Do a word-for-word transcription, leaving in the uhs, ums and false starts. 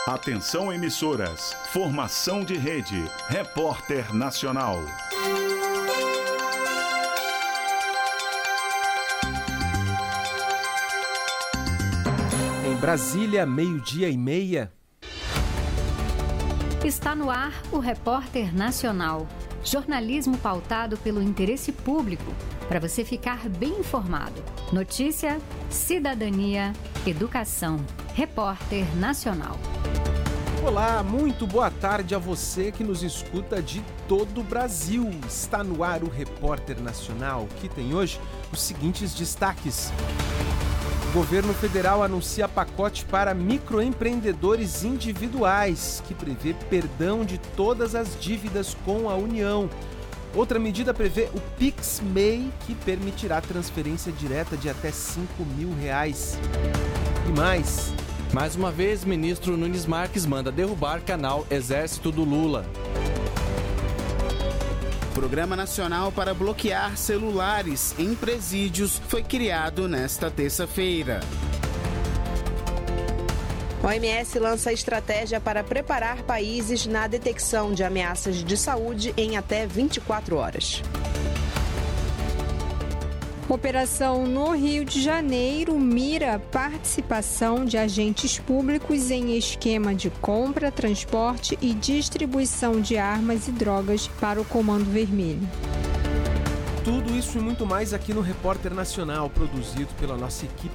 Atenção emissoras, formação de rede, Repórter Nacional. Em Brasília, meio-dia e meia. Está no ar o Repórter Nacional. Jornalismo pautado pelo interesse público, para você ficar bem informado. Notícia, cidadania, educação. Repórter Nacional. Olá, muito boa tarde a você que nos escuta de todo o Brasil. Está no ar o Repórter Nacional, que tem hoje os seguintes destaques. O governo federal anuncia pacote para microempreendedores individuais, que prevê perdão de todas as dívidas com a União. Outra medida prevê o PicMay, que permitirá transferência direta de até cinco mil reais. E mais... Mais uma vez, ministro Nunes Marques manda derrubar canal Exército do Lula. Programa Nacional para bloquear celulares em presídios foi criado nesta terça-feira. O O M S lança estratégia para preparar países na detecção de ameaças de saúde em até vinte e quatro horas. Operação no Rio de Janeiro mira participação de agentes públicos em esquema de compra, transporte e distribuição de armas e drogas para o Comando Vermelho. Tudo isso e muito mais aqui no Repórter Nacional, produzido pela nossa equipe